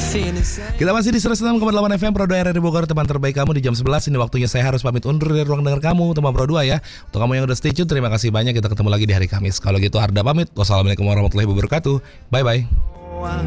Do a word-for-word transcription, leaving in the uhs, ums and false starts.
Kita masih di seratus enam koma delapan F M Pro dua R R I Bogor, teman terbaik kamu di jam sebelas. Ini waktunya saya harus pamit undur dari ruang dengar kamu, teman Pro dua ya. Untuk kamu yang udah stay tune, terima kasih banyak. Kita ketemu lagi di hari Kamis. Kalau gitu Harda pamit. Wassalamualaikum warahmatullahi wabarakatuh. Bye bye.